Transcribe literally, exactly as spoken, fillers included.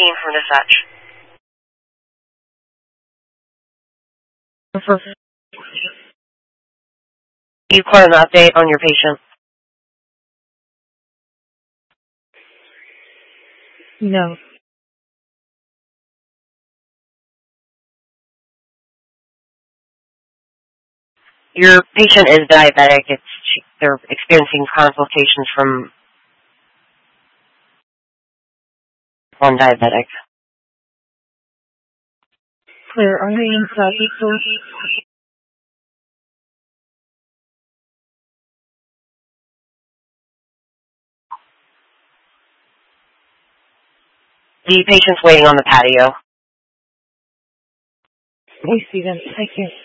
team from dispatch. You caught an update on your patient? No. Your patient is diabetic. It's they're experiencing consultations from one diabetic. Clear. Are they inside the store? The patient's waiting on the patio. We see them. Thank you.